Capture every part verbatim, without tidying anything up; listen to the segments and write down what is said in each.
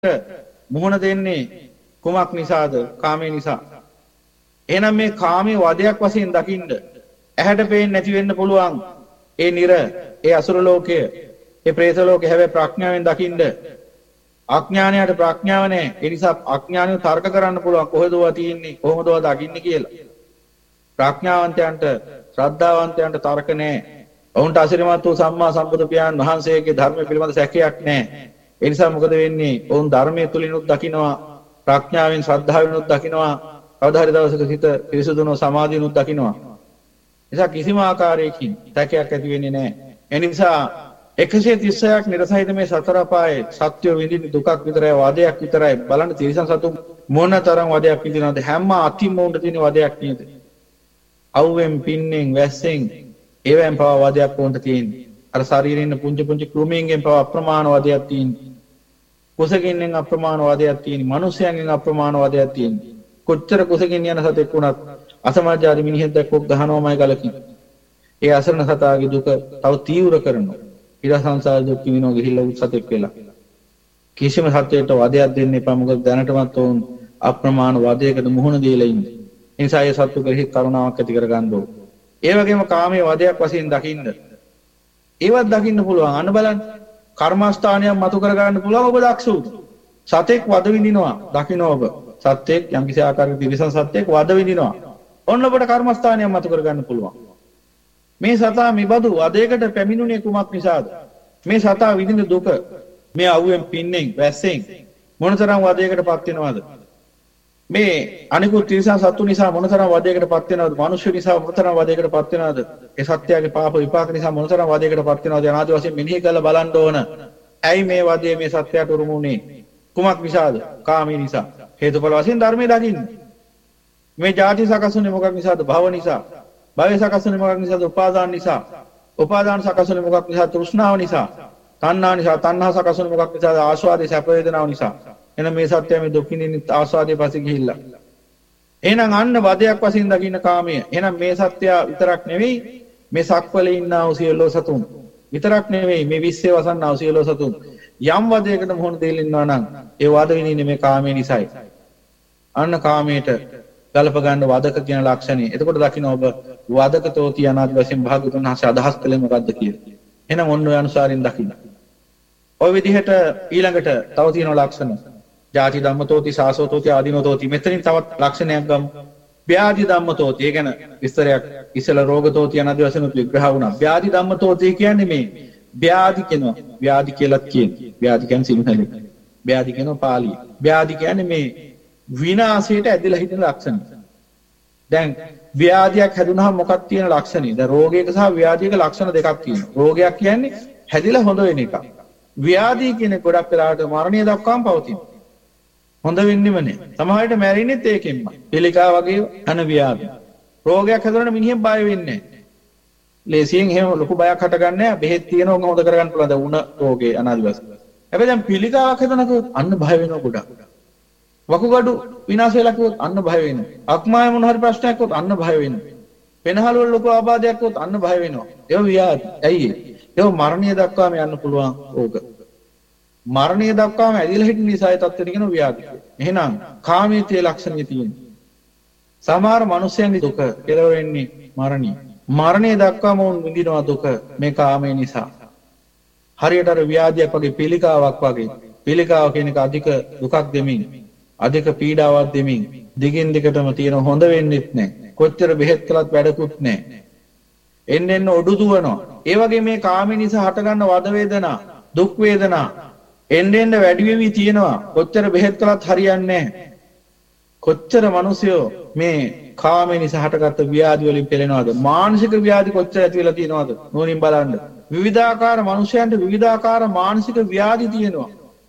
මුහුණ දෙන්නේ කුමක් නිසාද? කාමයේ නිසා. එහෙනම් මේ කාමයේ වදයක් වශයෙන් දකින්න ඇහැට පේන්නේ නැති වෙන්න පුළුවන්. ඒ නිර, ඒ අසුර ලෝකය, ඒ പ്രേත ලෝකය හැබැයි ප්‍රඥාවෙන් දකින්න අඥානයට ප්‍රඥාව නැහැ. ඒ නිසා අඥානිය තර්ක කරන්න පුළුවන් කොහෙදවා තියෙන්නේ, කොහොමදවා දකින්නේ කියලා. ප්‍රඥාවන්තයන්ට, ශ්‍රද්ධාවන්තයන්ට තර්ක නැහැ. ඔවුන්ට අසිරිමත් වූ සම්මා සම්බුදු පියාණන් වහන්සේගේ ධර්ම පිළිබඳ සැකයක් නැහැ. ඒ නිසා මොකද වෙන්නේ? ඔවුන් ධර්මයේ තුලිනුත් දකින්නවා, ප්‍රඥාවෙන් ශ්‍රද්ධාවෙනුත් දකින්නවා, කවදා හරි දවසක සිත පිරිසුදුනෝ සමාධියනුත් දකින්නවා. නිසා කිසිම ආකාරයකින් සැකයක් ඇති වෙන්නේ නැහැ. ඒ නිසා එකසිය තිස්සයක් නිරසහිත මේ සතර පායේ සත්‍ය විඳින්න දුකක් විතරයි, වාදයක් විතරයි. බලන්න තිරිසන් සතුන් මොන තරම් වාදයක් විඳිනවද? හැම අතිම උන්ට තියෙන වාදයක් නේද? අවුවෙන්, පින්නෙන්, වැස්සෙන් ඒවෙන් පවා වාදයක් උන්ට තියෙන්නේ. අර ශරීරේ ඉන්න පුංචි පුංචි කෘමීන්ගෙන් පවා අප්‍රමාණ වාදයක් තියෙන්නේ. කුසගින්නෙන් අප්‍රමාණ වාදයක් තියෙන්නේ. මිනිස්යන්ගෙන් අප්‍රමාණ වාදයක් තියෙන්නේ. කොච්චර කුසගින් යන සතෙක් වුණත් අසමාජාදී මිනිහෙක් දැක්කොත් ගහනවමයි ගලකින්. ඒ අසරණ සතාගේ දුක තව තීව්‍ර කරනවා. ඊට සංසාර දුක් විඳිනවා ගිහිල්ලා උත් සතෙක් වෙලා. කිසිම සත්‍යයට වදයක් දෙන්න එපා. මොකද දැනටමත් උන් අප්‍රමාණ වදයකට මුහුණ දීලා ඉන්නේ. ඒ නිසා ඒ සත්තු කෙරෙහි කරුණාවක් ඇති කරගන්න ඕන. ඒ වගේම කාමයේ වදයක් වශයෙන් දකින්න. ඒවත් දකින්න පුළුවන්. අන්න බලන්න. කර්මස්ථානයක් මතු කරගන්න පුළුවන් ඔබ දක්ෂ උත්. සතෙක් වද විඳිනවා දකින්න ඔබ. සත්‍යයක් යම්කිසි ආකාරයක තිරිසන් සත්‍යයක් වද විඳිනවා. ඔන්න ඔබට කර්මස්ථානයක් මතු කරගන්න පුළුවන්. මේ සතා මෙබඳු වදයකට පැමිණුනේ කුමක් නිසාද? මේ සතා විඳින දුක මේ අවුවෙන්, පින්නෙන්, වැස්සෙන් මොනතරම් වදයකටපත් වෙනවද? මේ අනිකුත් තිරිසන් සත්තු නිසා මොනතරම් වදයකටපත් වෙනවද? මනුෂ්‍ය නිසා මොනතරම් වදයකටපත් වෙනවද? ඒ සත්‍යයේ පාප විපාක නිසා මොනතරම් වදයකටපත් වෙනවද? අනාදි වශයෙන් මෙනෙහි කරලා බලන්න ඕන. ඇයි මේ වදේ මේ සත්‍යයට උරුමුනේ? කුමක් නිසාද? කාමී නිසා. හේතුඵල වශයෙන් ධර්මයේ දකින්න. මේ ජාති සකසුනේ මොකක් නිසාද? භව නිසා. භවය සකසුනේ මොකක් නිසාද? උපාදාන නිසා. උපාදාන සකසුනේ මොකක් නිසාද? තෘෂ්ණාව නිසා. තණ්හා නිසා. තණ්හා සකසුනේ මොකක් නිසාද? ආස්වාදේ සැප වේදනාව නිසා. එහෙනම් මේ සත්‍යය මේ දුක් විඳින්න ආස්වාදයේ පස්සේ ගිහිල්ලා. එහෙනම් අන්න වදයක් වශයෙන් දකින්න කාමය. එහෙනම් මේ සත්‍යය විතරක් නෙවෙයි මේ සක්වලේ ඉන්නා වූ සියලු සතුන් විතරක් නෙවෙයි මේ විශ්වයේ වසන්නා වූ සියලු සතුන් යම් වදයකට මොහොන දෙලා ඉන්නවා නම් ඒ වද විඳින්නේ මේ කාමයේ නිසායි. අන්න කාමයට ගලප ගන්න වදක කියන ලක්ෂණය. එතකොට දකින්න ඔබ වදකතෝති අනාදි වශයෙන් භාගතුන් හස අදහස් කළේ මොකද්ද කියලා. එහෙනම් ඔන්න ඔය අනුසාරින් දකින්න. ඔය විදිහට ඊළඟට තව තියෙන ලක්ෂණ. ජාති ධම්මතෝති, සාසෝතෝති, ආදීනතෝති. මෙතනින් තවත් ලක්ෂණයක් ගමු. ව්‍යාධි ධම්මතෝති. ඒ කියන්නේ විස්තරයක් ඉස්සෙල්ලා රෝගතෝති අනාදි වශයෙන් විග්‍රහ වුණා. ව්‍යාධි ධම්මතෝති කියන්නේ මේ ව්‍යාධි කියනවා. ව්‍යාධි කියලාත් කියන්නේ. ව්‍යාධි කියන්නේ සිංහලෙන්. ව්‍යාධි කියනවා පාලිය. ව්‍යාධි කියන්නේ මේ විනාශයට ඇදලා හිටින ලක්ෂණ. දැන් ව්‍යාධියක් හැදුනහම මොකක්ද තියෙන ලක්ෂණය? දැන් රෝගයක සහ ව්‍යාධියක ලක්ෂණ දෙකක් තියෙනවා. රෝගයක් කියන්නේ හැදිලා හොඳ වෙන එක. ව්‍යාධිය කියන්නේ ගොඩක් වෙලාවට මරණය දක්වාම පවතින. හොඳ වෙන්නෙම නෑ. සමහරවිට මැරෙන්නෙත් ඒකෙන්ම. පිළිකා වගේ අන ව්‍යාධි. රෝගයක් හැදුනම මිනිහෙක් බය වෙන්නේ නෑ. ලේසියෙන් එහෙම ලොකු බයක් හටගන්නේ නෑ. බෙහෙත් තියෙනවා හොඳ කරගන්න පුළුවන්. දැන් උණ රෝගේ අනාදිවාස. හැබැයි දැන් පිළිකාවක් හැදුනකොත් අන්න බය වෙනවා ගොඩක්. වකුගඩු විනාශ වෙලා කිව්වොත් අන්න බය වෙනවා. අක්මාය මොන හරි ප්‍රශ්නයක් වුත් අන්න බය වෙනවා. පෙනහල වල ලොකු ආබාධයක් වුත් අන්න බය වෙනවා. ඒක ව්‍යාධි. ඇයි ඒ? ඒක මරණය දක්වාම යන්න පුළුවන් රෝග. මරණය දක්වාම ඇදිලා හිටින නිසා ඒ තත්ත්වෙට කියන ව්‍යාධි. එහෙනම් කාමීත්‍ය ලක්ෂණය තියෙනවා. සමහර මිනිස්යන්ගේ දුක කෙලවර වෙන්නේ මරණය. මරණය දක්වාම උන් විඳිනවා දුක මේ කාමයේ නිසා. හරියට අර ව්‍යාධියක් වගේ පිළිකාවක් වගේ. පිළිකාව කියන එක අධික දුකක් දෙමින් අධික පීඩාවක් දෙමින් දිගින් දිගටම තියෙන හොඳ වෙන්නෙත් නැහැ. කොච්චර බෙහෙත් කළත් වැඩකුත් නැහැ. එන්න එන්න ඔඩු දුවනවා. ඒ වගේ මේ කාමී නිසා හටගන්න වද වේදනා, දුක් වේදනා එන්න එන්න වැඩි වෙවි තියෙනවා. කොච්චර බෙහෙත් කළත් හරියන්නේ නැහැ. කොච්චර මිනිස්සුયો මේ කාමී නිසා හටගත්ත ව්‍යාධි වලින් පෙළෙනවද? මානසික ව්‍යාධි කොච්චර ඇති වෙලා තියෙනවද? නෝනින් බලන්න. විවිධාකාර මිනිසයන්ට විවිධාකාර මානසික ව්‍යාධි තියෙනවා.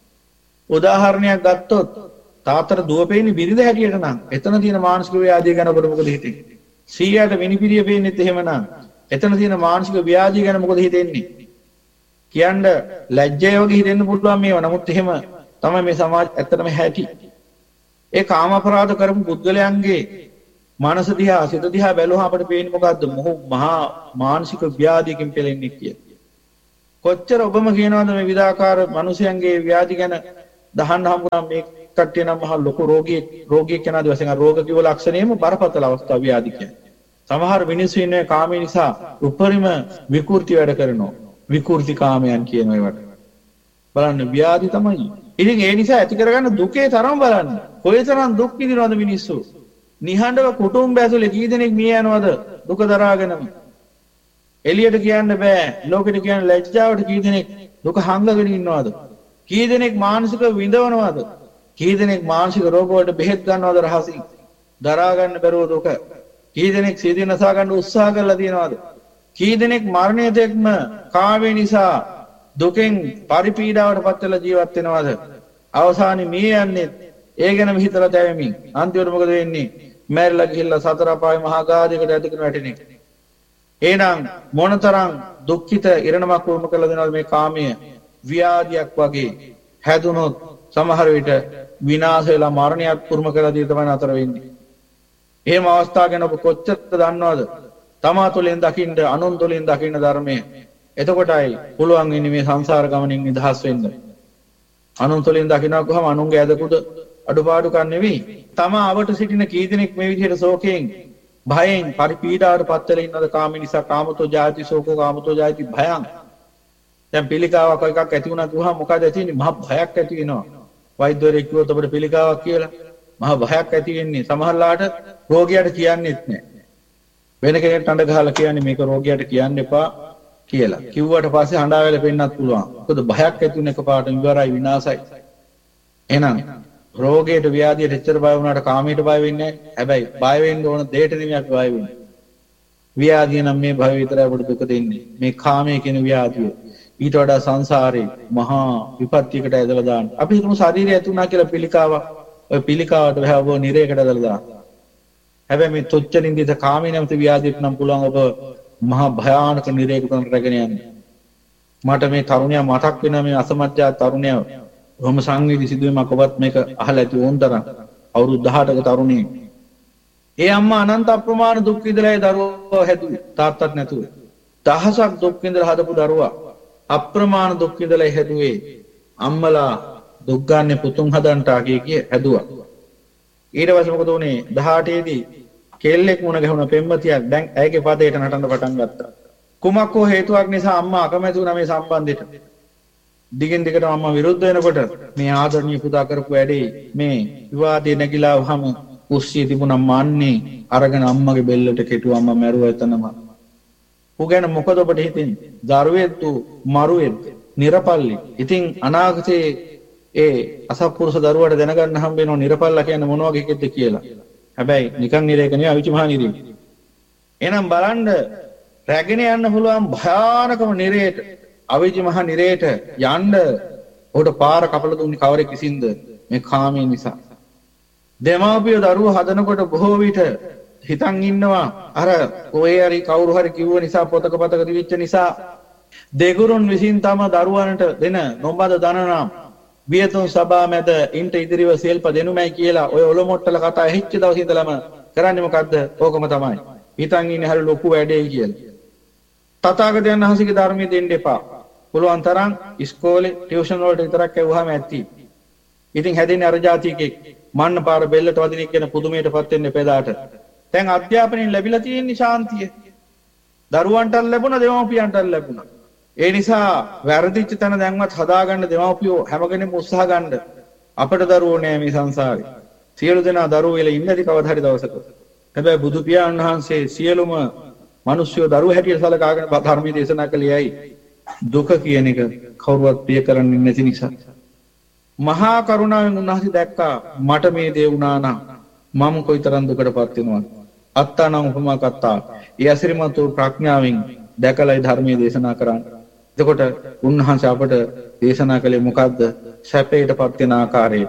උදාහරණයක් ගත්තොත් තාතර දුව පේන්නේ බිරිඳ හැටියට නම් එතන තියෙන මානසික ව්‍යාධිය ගැන ඔබට මොකද හිතෙන්නේ? සීයාට මිනිපිරිය පේන්නේත් එහෙමනම් එතන තියෙන මානසික ව්‍යාධිය ගැන මොකද හිතෙන්නේ? කියන්න ලැජ්ජය වගේ හිතෙන්න පුළුවන් මේවා. නමුත් එහෙම තමයි මේ සමාජ ඇත්තටම හැටි. ඒ කාම අපරාධ කරපු පුද්ගලයන්ගේ මනස දිහා, සිත දිහා බැලුවම අපිට පේන්නේ මොකද්ද? මොහු මහා මානසික ව්‍යාධියකින් පෙළෙන්නේ කියලා. කොච්චර ඔබම කියනවාද මේ විවිධාකාර මිනිසයන්ගේ ව්‍යාධි ගැන දහන්න හම්බුනා මේ කට්ටිය නම් මහ ලොකු රෝගී රෝගී කෙනාද වශයෙන් රෝග කිව ලක්ෂණයම බරපතල අවස්ථාව ව්‍යාධි කියන්නේ. සමහර මිනිස්සු ඉන්නේ කාමී නිසා උපරිම විකෘති වැඩ කරනවා. විකෘති කාමයන් කියන ඒවට. බලන්න ව්‍යාධි තමයි. ඉතින් ඒ නිසා ඇති කරගන්න දුකේ තරම් බලන්න. කොයිතරම් දුක් විඳිනවද මිනිස්සු? නිහඬව කුටුම්බ ඇතුලේ කී දෙනෙක් මිය යනවද දුක දරාගෙනම? එළියට කියන්න බෑ. ලෝකෙට කියන්න ලැජ්ජාවට කී දෙනෙක් දුක හංගගෙන ඉන්නවද? කී දෙනෙක් මානසික විඳවනවද? කී දෙනෙක් මානසික රෝග වලට බෙහෙත් ගන්නවද රහසින්? දරා ගන්න බැරුව දුක. කී දෙනෙක් සියදිවි නසා ගන්න උත්සාහ කරලා තියෙනවද? කී දෙනෙක් මරණය දෙක්ම කාමයේ නිසා දුකෙන් පරිපීඩාවට පත් වෙලා ජීවත් වෙනවද? අවසානයේ මේ යන්නේ ඒ ගැනම හිතලා දැවෙමින් අන්තිමට මොකද වෙන්නේ? මැරිලා ගිහිල්ලා සතර අපාය මහා ගාධයකට ඇදගෙන වැටෙන්නේ. එහෙනම් මොනතරම් දුක්ඛිත ඉරණමක් වුම කළ දෙනවද මේ කාමයේ? ව්‍යාධියක් වගේ හැදුනොත් සමහර විට විනාශ වෙලා මරණයක් පුරුම කරලා දී තමයි අතර වෙන්නේ. එහෙම අවස්ථා ගැන ඔබ කොච්චර දන්නවද? තමා තුළින් දකින්න අනුන් තුළින් දකින්න ධර්මයේ. එතකොටයි පුළුවන් වෙන්නේ මේ සංසාර ගමනින් නිදහස් වෙන්න. අනුන් තුළින් දකින්න කොහම අනුන්ගේ ඇදකුද අඩුපාඩුකම් නෙවෙයි. තමා අවට සිටින කී දෙනෙක් මේ විදිහට ශෝකයෙන් භයෙන් පරිපීඩාවට පත් වෙලා ඉන්නවද? කාම නිසා කාමතෝ ජාති ශෝකෝ කාමතෝ ජාති භයං. දැන් පිළිකාවක් එකක් ඇති වුණා කිව්වහම මොකද ඇති වෙන්නේ? මහ භයක් ඇති වෙනවා. වෛද්‍යවරයෙක් කිව්වොත් අපිට පිළිකාවක් කියලා මහ භයක් ඇති වෙන්නේ. සමහරලාට රෝගියාට කියන්නෙත් නැහැ. වෙන කෙනෙක්ට අඬ ගහලා කියන්නේ මේක රෝගියාට කියන්න එපා කියලා. කිව්වට පස්සේ හඬා වෙලා පෙන්නත් පුළුවන්. මොකද භයක් ඇති වෙන එකපාරට ඉවරයි විනාශයි. එහෙනම් රෝගයට ව්‍යාධියට එච්චර බය වුණාට කාමයට බය වෙන්නේ නැහැ. හැබැයි බය වෙන්න ඕන දෙයට නෙමෙයි අපි බය වෙන්නේ. ව්‍යාධිය නම් මේ භව විතරයි අපිට දුක දෙන්නේ. මේ කාමයේ කියන ව්‍යාධිය ඊට වඩා සංසාරේ මහා විපත්තියකට ඇදලා දාන්න. අපි හිතමු ශරීරය ඇති වුණා කියලා පිළිකාවක්. ඔය පිළිකාවට වැහවව නිරේකට ඇදලා දාන්න. හැබැයි මේ තුච්ච නින්දිත කාමී නැමැති ව්‍යාධියට නම් පුළුවන් ඔබ මහා භයානක නිරේකට රැගෙන යන්න. මට මේ තරුණයා මතක් වෙනවා මේ අසමජ්ජා තරුණයා. කොහොම සංවේදී සිදුවීමක් ඔබත් මේක අහලා ඇති ඕන්තරම්. අවුරුදු දහඅටක තරුණියෙක්. ඒ අම්මා අනන්ත අප්‍රමාණ දුක් විඳලා ඒ දරුවෝ හැදුවේ තාත්තත් නැතුව. දහසක් දුක් විඳලා හදපු දරුවා අප්‍රමාණ දුක් විඳලා හැදුවේ අම්මලා දුක් ගන්න පුතුන් හදන්ට ආගේ කිය හැදුවා. ඊට පස්සේ මොකද උනේ? දහඅටේ දී කෙල්ලෙක් මුණ ගැහුණ පෙම්වතියක් දැන් ඇයගේ පදයට නටන්න පටන් ගත්තා. කුමක් හෝ හේතුවක් නිසා අම්මා අකමැති වුණා මේ සම්බන්ධෙට. දිගින් දිගට අම්මා විරුද්ධ වෙනකොට මේ ආදරණීය පුතා කරපු වැඩේ මේ විවාදේ නැగిලා වහම කුස්සියේ තිබුණ මාන්නේ අරගෙන අම්මගේ බෙල්ලට කෙටුවා. අම්මා මැරුවා එතනම. ඌ ගැන මොකද ඔබට හිතෙන්නේ? දරුවෙක් තු මරුවෙක් නිරපල්ලි. ඉතින් අනාගතේ ඒ අසත්පුරුෂ දරුවාට දැනගන්න හම්බ වෙනවා නිරපල්ලා කියන්නේ මොන වගේ එකෙක්ද කියලා. හැබැයි නිකන් නිරේක නෙවෙයි අවිචි මහා නිරේ. එහෙනම් බලන්න රැගෙන යන්න පුළුවන් භයානකම නිරේට අවිචි මහා නිරේට යන්න උඩ පාර කපලා දුන්නේ කවරේ කිසින්ද? මේ කාමයේ නිසා. දෙමාපිය දරුවෝ හදනකොට බොහෝ විට හිතන් ඉන්නවා අර ඔය හරි කවුරු හරි කිව්ව නිසා පොතක පතක දිවිච්ච නිසා දෙගුරුන් විසින් තම දරුවන්ට දෙන නොබද දනනම් වියතුන් සභා මැද ඉන්ට ඉදිරිව සෙල්ප දෙනුමයි කියලා ඔය ඔලොමොට්ටල කතා ඇහිච්ච දවස් ඉඳලම කරන්නේ මොකද්ද? ඕකම තමයි. හිතන් ඉන්නේ හරි ලොකු වැඩේ කියලා. තථාගතයන් වහන්සේගේ ධර්මයේ දෙන්න එපා. පුළුවන් තරම් ඉස්කෝලේ ටියුෂන් වලට විතරක් ඇව්වහම ඇති. ඉතින් හැදෙන්නේ අර જાතියකෙක් මන්න පාර බෙල්ලට වදින කියන පුදුමයටපත් වෙන්න එපෙදාට. දැන් අධ්‍යාපනයෙන් ලැබිලා තියෙන ශාන්තිය දරුවන්ට ලැබුණා දෙමව්පියන්ට ලැබුණා. ඒ නිසා වැරදිච්ච තැන දැන්වත් හදාගන්න දෙමව්පියෝ හැමගෙනෙම උත්සාහ ගන්න. අපට දරුවෝ නෑ මේ සංසාරේ. සියලු දෙනා දරුවෝ වෙලා ඉන්නේදි කවදා හරි දවසක. හැබැයි බුදු පියාණන් වහන්සේ සියලුම මිනිස්සුયો දරුවෝ හැටියට සලකාගෙන ධර්මයේ දේශනා කළේයි. දුක කියන එක කවුරුවත් ප්‍රිය කරන්නේ නැති නිසා. මහා කරුණාවෙන් උන්වහන්සේ දැක්කා මට මේ දේ වුණා නම් මම කොයිතරම් දුකටපත් වෙනවද? අත්තානම් උපමා කත්තා. ඒ අසිරිමත් වූ ප්‍රඥාවෙන් දැකලා ධර්මයේ දේශනා කරන්නේ. එතකොට උන්වහන්සේ අපට දේශනා කළේ මොකද්ද? සැපයටපත් වෙන ආකාරය.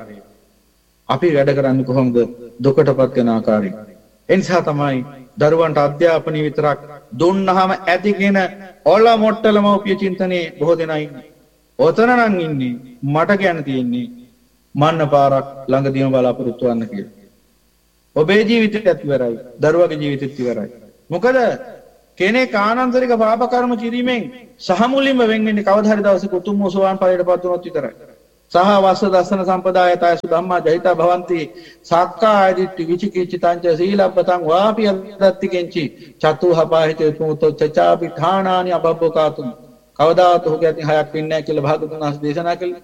අපි වැඩ කරන්නේ කොහොමද? දුකටපත් වෙන ආකාරය. ඒ නිසා තමයි දරුවන්ට අධ්‍යාපනය විතරක් දුන්නාම ඇතිගෙන ඔල මොට්ටලම උපිය චින්තනයේ බොහෝ දෙනා ඉන්නේ. ඔතන නම් ඉන්නේ මට කියන්න තියෙන්නේ මන්න පාරක් ළඟදීම බලාපොරොත්තු වෙන්න කියලා. ඔබේ ජීවිතයත් ඉවරයි. දරුවගේ ජීවිතෙත් ඉවරයි. මොකද කෙනෙක් ආනන්තරික පාප කර්ම කිරීමෙන් සහ මුලින්ම වෙන් වෙන්නේ කවදා හරි දවසක උතුම් සෝවාන් ඵලයටපත් වුණොත් විතරයි. සහ වස්ස දස්සන සම්පදායතයසු ධම්මා ජහිතා භවಂತಿ සක්කාය දිට්ඨි විචිකිච්ඡිතං ච සීලබ්බතං වාපි අදත්තිකෙන්චි චතුහපාහිතේ තුතෝ චචාපි ඨානානි අබබ්බකාතුම් කවදාත් ඔහුගේ අතින් හයක් වෙන්නේ නැහැ කියලා භාගතුන් වහන්සේ දේශනා කළේ.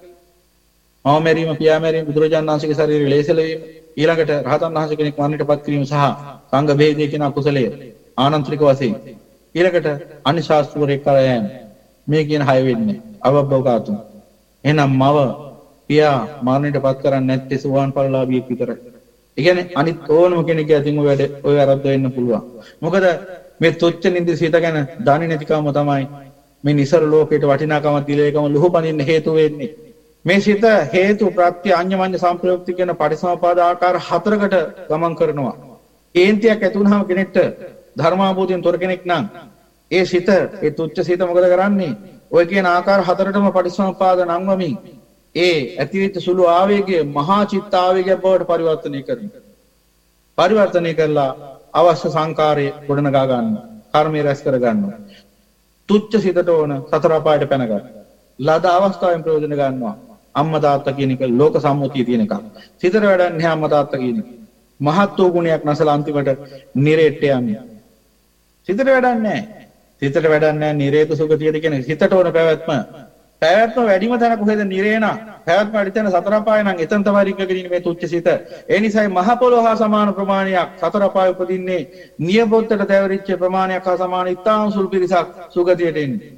මව මැරීම, පියා මැරීම, බුදුරජාණන් වහන්සේගේ ශරීරය ලේසල වීම, ඊළඟට රහතන් වහන්සේ කෙනෙක් මරණයටපත් කිරීම සහ සංඝ භේදයේ කියන කුසලය ආනන්තරික වශයෙන් ඊළඟට අනිශාස්ත්‍රවරේ කරයන් මේ කියන හය වෙන්නේ අවබ්බකාතුම්. එහෙනම් මව පියා මරණයටපත් කරන්නේ නැත්තේ සුවාන් ඵලලාභියෙක් විතරයි. ඒ කියන්නේ අනිත් ඕනම කෙනෙක්ගේ අතින් ඔය වැඩ ඔය වැරද්ද වෙන්න පුළුවන්. මොකද මේ තුච්ච නින්ද සිත ගැන දන්නේ නැතිකම තමයි මේ නිසර ලෝකයට වටිනාකමක් දීලා ඒකම ලුහුපනින්න හේතු වෙන්නේ. මේ සිත හේතු ප්‍රත්‍ය අඤ්ඤමඤ්ඤ සම්ප්‍රයුක්ති කියන පටිසමපාද ආකාර හතරකට ගමන් කරනවා. කේන්තියක් ඇති වුනහම කෙනෙක්ට ධර්මාභූතයෙන් තොර කෙනෙක් නම් ඒ සිත ඒ තුච්ච සිත මොකද කරන්නේ? ඔය කියන ආකාර හතරටම පටිසමපාද නංවමින් ඒ ඇතිවෙච්ච සුළු ආවේගය මහා චිත්ත ආවේගයක් බවට පරිවර්තනය කරනවා. පරිවර්තනය කරලා අවශ්‍ය සංකාරයේ ගොඩනගා ගන්නවා. කර්මය රැස් කර ගන්නවා. තුච්ච සිතට ඕන සතර අපායට පැන ගන්න. ලද අවස්ථාවෙන් ප්‍රයෝජන ගන්නවා. අම්මා තාත්තා කියන එක ලෝක සම්මුතිය තියෙන එකක්. සිතට වැඩක් නැහැ අම්මා තාත්තා කියන එක. මහත් වූ ගුණයක් නැසලා අන්තිමට නිරේට යන්නේ. සිතට වැඩක් නැහැ. සිතට වැඩක් නැහැ නිරේත සුගතියද කියන සිතට ඕන පැවැත්ම. පැවැත්ම වැඩිම තැන කොහෙද නිරේන? පැවැත්ම වැඩි තැන සතර අපාය නම් එතන තමයි රිංගගෙන ඉන්නේ මේ තුච්ච සිත. ඒ නිසායි මහ පොළොව හා සමාන ප්‍රමාණයක් සතර අපාය උපදින්නේ නියපොත්තට දැවරිච්ච ප්‍රමාණයක් හා සමාන ඉතාම සුළු පිරිසක් සුගතියට එන්නේ.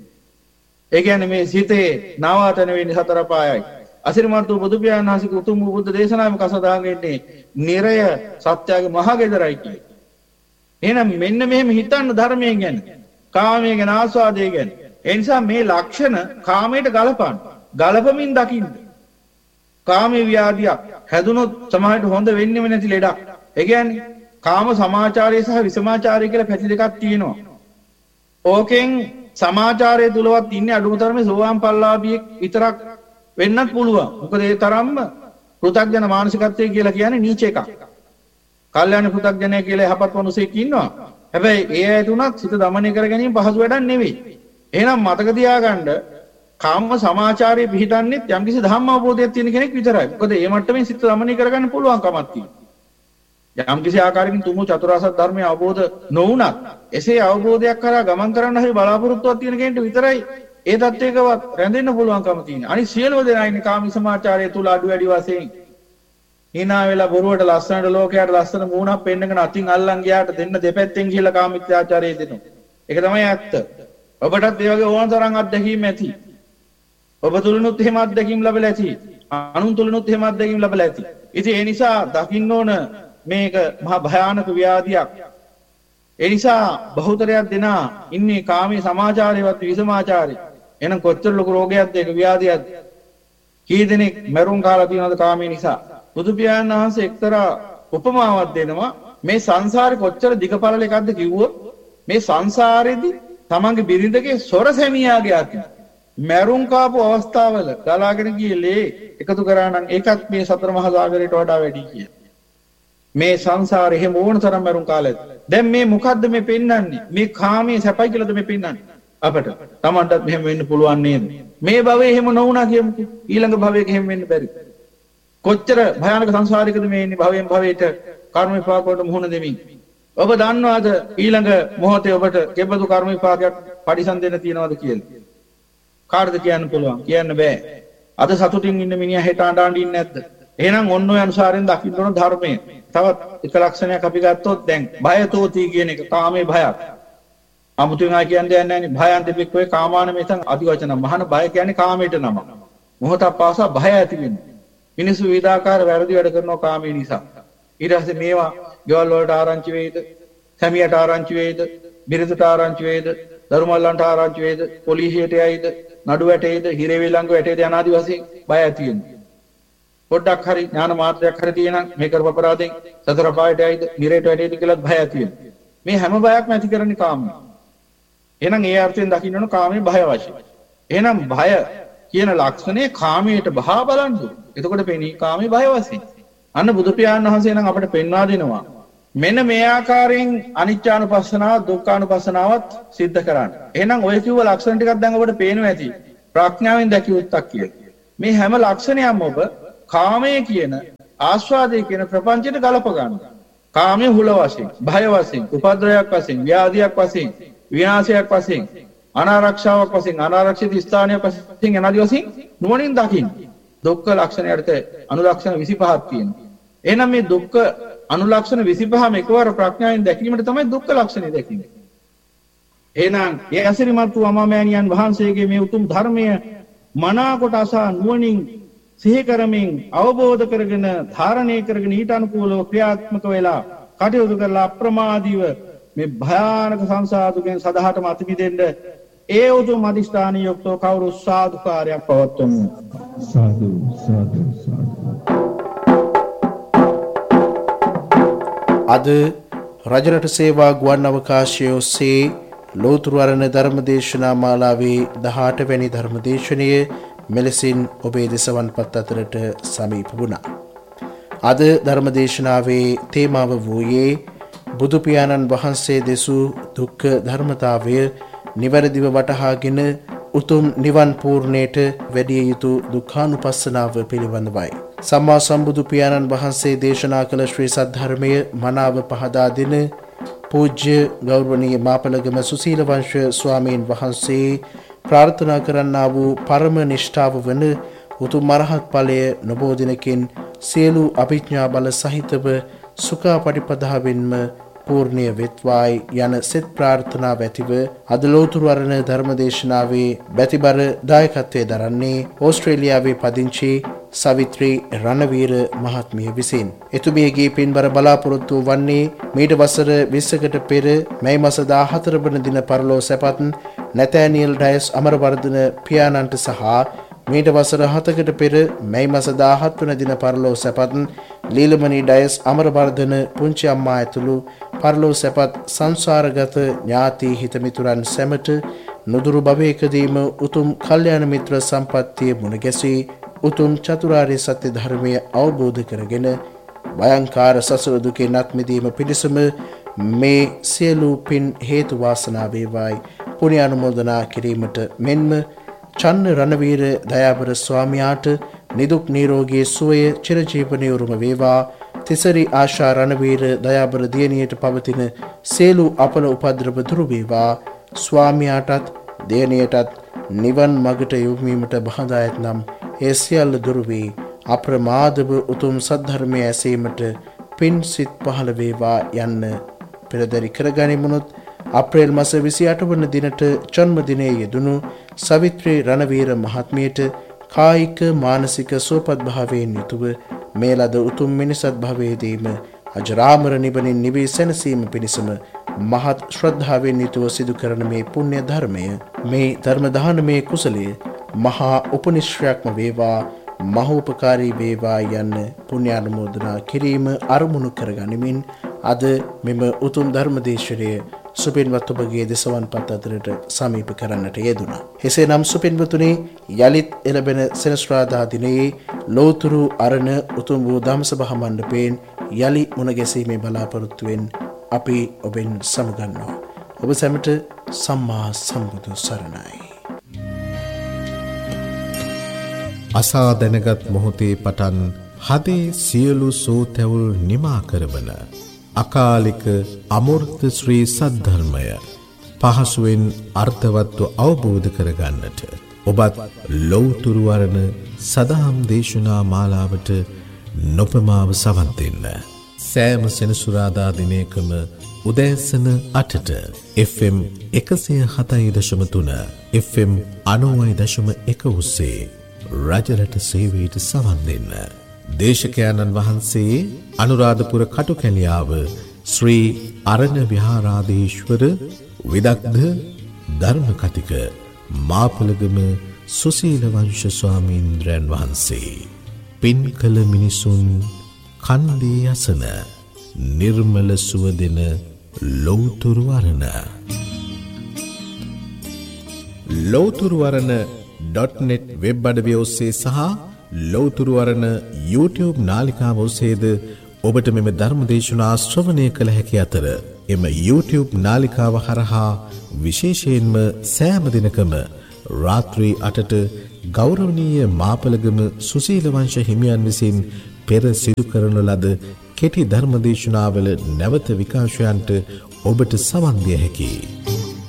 ඒ කියන්නේ මේ සිතේ නාවාතන වෙන්නේ සතර අපායයි. අසිරිමත් වූ බුදු පියාණන් වහන්සේගේ උතුම් වූ බුද්ධ දේශනාවෙම කසදාගෙන්නේ නිරය සත්‍යයේ මහ ගෙදරයි කියන්නේ. එහෙනම් මෙන්න මෙහෙම හිතන්න ධර්මයෙන් ගැන, කාමයේ ගැන, ආස්වාදයේ ගැන. ඒ නිසා මේ ලක්ෂණ කාමයට ගලපන්න. ගලපමින් දකින්න. කාමයේ ව්‍යාධියක් හැදුනොත් සමාජයට හොඳ වෙන්නේම නැති ලෙඩක්. ඒ කියන්නේ කාම සමාචාරය සහ විසමාචාරය කියලා පැති දෙකක් තියෙනවා. ඕකෙන් සමාචාරයේ තුලවත් ඉන්නේ අඩුම තරමේ සෝවාන් පල්ලාභියෙක් විතරක් වෙන්නත් පුළුවන්. මොකද ඒ තරම්ම පෘථග්ජන මානසිකත්වය කියලා කියන්නේ නීච එකක්. කල්යාණ පෘථග්ජනය කියලා යහපත් මිනිසෙක් ඉන්නවා. හැබැයි ඒ ඇයට උනත් සිත දමනය කර ගැනීම පහසු වැඩක් නෙවෙයි. එහෙනම් මතක තියාගන්න කාම සමාචාරයේ පිහිටන්නේ යම්කිසි ධම්ම අවබෝධයක් තියෙන කෙනෙක් විතරයි. මොකද ඒ මට්ටමින් සිත දමනය කරගන්න පුළුවන් කමක් තියෙනවා. යම්කිසි ආකාරයකින් තුමු චතුරාර්ය ධර්මය අවබෝධ නොවුනත් එසේ අවබෝධයක් කරා ගමන් කරන්න හරි බලාපොරොත්තුවක් තියෙන කෙනෙක්ට විතරයි ඒ தත්වයකවත් රැඳෙන්න පුළුවන්කම තියෙන්නේ. අනිත් සියලුම දෙනා ඉන්නේ කාම සමාචාරය තුල අඩු වැඩි වශයෙන්. hina වෙලා බොරුවට ලස්සනට ලෝකයට ලස්සන මූණක් පෙන්නගෙන අතින් අල්ලන් ගියාට දෙන්න දෙපැත්තෙන් ගිහලා කාම මිත්‍යාචාරය දෙනවා. ඒක තමයි ඇත්ත. ඔබටත් ඒ වගේ ඕන තරම් අත්දැකීම් ඇති. ඔබ තුලිනුත් එහෙම අත්දැකීම් ලැබලා ඇති. අනුන් තුලිනුත් එහෙම අත්දැකීම් ලැබලා ඇති. ඉතින් ඒ නිසා දකින්න ඕන මේක මහා භයානක ව්‍යාධියක්. ඒ නිසා බහුතරයක් දෙනා ඉන්නේ කාමී සමාචාරයවත් විසමාචාරය. එහෙනම් කොච්චර ලොකු රෝගයක්ද ඒක ව්‍යාධියක්ද? කී දෙනෙක් මරුන් කාලා තියෙනවද කාමී නිසා? බුදු පියාණන් වහන්සේ එක්තරා උපමාවක් දෙනවා. මේ සංසාරේ කොච්චර දිගපළල එකක්ද කිව්වොත් මේ සංසාරේදී තමන්ගේ බිරිඳගේ සොර සැමියාගේ අතින් මරුන් කාපු අවස්ථාවල ගලාගෙන ගියේ ලේ එකතු කරා නම් ඒකත් මේ සතර මහා සාගරයට වඩා වැඩි කියලා. මේ සංසාරේ හැම ඕන තරම් මරුන් කාලෙත්. දැන් මේ මොකද්ද මේ පෙන්වන්නේ? මේ කාමයේ සැපයි කියලාද මේ පෙන්වන්නේ? අපට තමන්ටත් මෙහෙම වෙන්න පුළුවන් නේද? මේ භවයේ එහෙම නොවුණා කියමුකෝ. ඊළඟ භවයක එහෙම වෙන්න බැරි. කොච්චර භයානක සංසාරිකද මේ ඉන්නේ භවයෙන් භවයට කර්ම විපාක වලට මුහුණ දෙමින්. ඔබ දන්නවද ඊළඟ මොහොතේ ඔබට කෙබඳු කර්ම විපාකයක් පරිසම් දෙන්න තියනවද කියලා? කාටද කියන්න පුළුවන්? කියන්න බෑ. අද සතුටින් ඉන්න මිනිහා හෙට අඬ ඉන්නේ නැද්ද? එහෙනම් ඔන්න ඔය අනුසාරයෙන් දකින්න ඕන ධර්මයේ. තවත් එක ලක්ෂණයක් අපි ගත්තොත් දැන් බයතෝති කියන එක කාමයේ භයක්. අමුතුවෙන් ආ කියන්නේ නැහැ නේ භයන් දෙපෙක් ඔය කාමාන මෙතන අදි වචන මහාන බය කියන්නේ කාමයට නම. මොහොතක් පාසා භය ඇති වෙනවා. මිනිස්සු විවිධාකාර වැරදි වැඩ කරනවා කාමයේ නිසා. ඊට පස්සේ මේවා ගෙවල් වලට ආරංචි වෙයිද? සැමියාට ආරංචි වෙයිද? බිරිඳට ආරංචි වෙයිද? දරුමල්ලන්ට ආරංචි වෙයිද? පොලිසියට යයිද? නඩු වැටේද? හිරේ ළඟ වැටේද? යනාදි වශයෙන් බය ඇති වෙනවා. පොඩ්ඩක් හරි ඥාන මාත්‍රයක් හරි තියෙනම් මේ කරපු අපරාධෙන් සතර පායට යයිද? නිරේට වැටේද කියලාත් බය ඇති වෙනවා. මේ හැම බයක්ම ඇති කරන්නේ කාමය. එහෙනම් ඒ අර්ථයෙන් දකින්න ඕන කාමයේ භය වශයෙන්. එහෙනම් භය කියන ලක්ෂණය කාමයට බහා බලන්න. එතකොට පෙනී කාමයේ භය වශයෙන්. අන්න බුදු පියාණන් වහන්සේ නම් අපිට පෙන්වා දෙනවා. මෙන්න මේ ආකාරයෙන් අනිච්චානුපස්සනාව, දුක්ඛානුපස්සනාවත් සිද්ධ කරන්න. එහෙනම් ඔය කිව්ව ලක්ෂණ ටිකක් දැන් ඔබට පේනවා ඇති. ප්‍රඥාවෙන් දැකිය යුත්තක් කියලා. මේ හැම ලක්ෂණයක්ම ඔබ කාමය කියන ආස්වාදයේ කියන ප්‍රපංචයට ගලප ගන්න. කාමයේ හුල වශයෙන්, භය වශයෙන්, උපද්‍රවයක් වශයෙන්, ව්‍යාධියක් වශයෙන්, විනාශයක් වශයෙන්, අනාරක්ෂාවක් වශයෙන්, අනාරක්ෂිත ස්ථානයක් වශයෙන් යනාදී වශයෙන් නුවණින් දකින්න. දුක්ඛ ලක්ෂණයට අනුලක්ෂණ විසිපහක් තියෙනවා. එහෙනම් මේ දුක්ඛ අනුලක්ෂණ විසිපහම එකවර ප්‍රඥාවෙන් දැකීමට තමයි දුක්ඛ ලක්ෂණය දැකීම. එහෙනම් ඒ අසිරිමත් වූ අමාමෑණියන් වහන්සේගේ මේ උතුම් ධර්මය මනාකොට අසා නුවණින් සිහි කරමින් අවබෝධ කරගෙන ධාරණය කරගෙන ඊට අනුකූලව ක්‍රියාත්මක වෙලා කටයුතු කරලා අප්‍රමාදීව මේ භයානක සංසාර දුකෙන් සදාහටම අත මිදෙන්න ඒ උතුම් අධිෂ්ඨානිය යුක්තව කවුරු සාදුකාරයක් පවත්වමු. සාදු සාදු සාදු. අද රජරට සේවා ගුවන් අවකාශයේ ඔස්සේ ලෝතුරු අරණ ධර්මදේශනා මාලාවේ දහඅට වැනි ධර්මදේශනය මෙලෙසින් ඔබේ දෙසවන්පත් අතරට සමීප වුණා. අද ධර්මදේශනාවේ තේමාව වූයේ බුදු පියාණන් වහන්සේ දෙසූ දුක්ඛ ධර්මතාවය නිවැරදිව වටහාගෙන උතුම් නිවන් පූර්ණයට වැඩිය යුතු දුක්ඛානුපස්සනාව පිළිබඳවයි. සම්මා සම්බුදු පියාණන් වහන්සේ දේශනා කළ ශ්‍රී සද්ධර්මය මනාව පහදා දෙන පූජ්‍ය ගෞරවනීය මාපලගම සුසීල වංශ ස්වාමීන් වහන්සේ ප්‍රාර්ථනා කරන්නා වූ පරම නිෂ්ඨාව වන උතුම් මරහත් ඵලය නොබෝ දිනකින් සියලු අභිඥා බල සහිතව සුඛාපටිපදාවෙන්ම පූර්ණ්‍ය වෙත්වායි යන සෙත් ප්‍රාර්ථනා වැතිව අද ලෝතුරු අරණ ධර්මදේශනාවේ බැතිබර දායකත්වයේ දරන්නේ ඕස්ට්‍රේලියාවේ පදිංචි සවිත්‍රී රණවීර මහත්මිය විසින්. එතුමියගේ පින්බර බලාපොරොත්තු වන්නේ මීට වසර විස්සකට පෙර මැයි මාස දාහතර වන දින පරලෝ සැපත් නැතෑනියල් ඩයස් අමරවර්ධන පියාණන්ට සහ මීට වසර හතකට පෙර මැයි මාස දාහත් වන දින පරලෝ සැපත් ලීලමණී ඩයස් අමරවර්ධන පුංචි අම්මා ඇතුළු පරලෝ සැපත් සංසාරගත ඥාති හිතමිතුරන් සැමට නුදුරු භවයකදීම උතුම් කල්යාණ මිත්‍ර සම්පත්තිය මුණ ගැසී උතුම් චතුරාර්ය සත්‍ය ධර්මය අවබෝධ කරගෙන භයංකාර සසර දුකෙන් අත් මිදීම පිණිසම මේ සියලු පින් හේතු වාසනා වේවායි පුණ්‍ය අනුමෝදනා කිරීමට මෙන්ම චන්න රණවීර දයාබර ස්වාමියාට නිදුක් නිරෝගී සුවය චිරජීවනයේ උරුම වේවා. තිසරි ආශා රණවීර දයාබර දියණියට පවතින සියලු අපල උපද්‍රව දුරු වේවා. ස්වාමියාටත් දියණියටත් නිවන් මගට යොමු වීමට බහදා ඇතනම් ඒ සියල්ල දුරු වී අප්‍රමාදව උතුම් සද්ධර්මය ඇසීමට පින් සිත් පහළ වේවා යන්න පෙරදරි කරගනිමුනොත් අප්‍රේල් මාස විසිඅට වන දිනට ජන්මදිනයේ යෙදුණු සවිත්‍රී රණවීර මහත්මියට කායික මානසික සුවපත් භාවයෙන් යුතුව මේ ලද උතුම් මිනිසත් භවයේදීම අජරාමර නිවනින් නිවී සැනසීම පිණිසම මහත් ශ්‍රද්ධාවෙන් යුතුව සිදු කරන මේ පුණ්‍ය ධර්මය මේ ධර්ම දානමය කුසලයේ මහා උපනිශ්‍රයක්ම වේවා මහෝපකාරී වේවා යන්න පුණ්‍යානුමෝදනා කිරීම අරමුණු කරගනිමින් අද මෙම උතුම් ධර්මදේශනය සුපින්වත් ඔබගේ දෙසවන්පත් අතරට සමීප කරන්නට යෙදුණා. එසේනම් සුපින්වතුනි යලිත් එළබෙන සෙනසුරාදා දිනයේ ලෝතුරු අරණ උතුම් වූ ධම්සභා මණ්ඩපයෙන් යලි මුණ ගැසීමේ බලාපොරොත්තුවෙන් අපි ඔබෙන් සමුගන්නවා. ඔබ සැමට සම්මා සම්බුදු සරණයි. අසා දැනගත් මොහොතේ පටන් හදේ සියලු සෝතැවුල් නිමා කරවන අකාලික අමෘත ශ්‍රී සද්ධර්මය පහසුවෙන් අර්ථවත්ව අවබෝධ කරගන්නට ඔබත් ලෞතුරු වරණ සදහම් දේශනා මාලාවට නොපමාව සවන් දෙන්න. සෑම සෙනසුරාදා දිනයකම උදෑසන අටට එෆ් එම් එකසිය හතයි දශම තුන එෆ් එම් අනූවයි දශම එක ඔස්සේ රජරට සේවයට සවන් දෙන්න. දේශකයන්න් වහන්සේ අනුරාධපුර කටුකැලියාව ශ්‍රී අරණ විහාරාධීශ්වර විදග්ධ ධර්ම කතික මාපලගම සුසීල වංශ ස්වාමීන්ද්‍රයන් වහන්සේ. පින් කළ මිනිසුන් කන්දේ යසන නිර්මල සුව දෙන ලෞතුරු වරණ. ලෞතුරු වරණ ඩොට් නෙට් වෙබ් අඩවිය ඔස්සේ සහ ලෞතුරු වරණ YouTube නාලිකාව ඔස්සේද ඔබට මෙම ධර්ම දේශනා ශ්‍රවණය කළ හැකි අතර එම YouTube නාලිකාව හරහා විශේෂයෙන්ම සෑම දිනකම රාත්‍රී අටට ගෞරවනීය මාපලගම සුසීලවංශ හිමියන් විසින් පෙර සිදු කරන ලද කෙටි ධර්මදේශනාවල නැවත විකාශයන්ට ඔබට සවන් දිය හැකියි.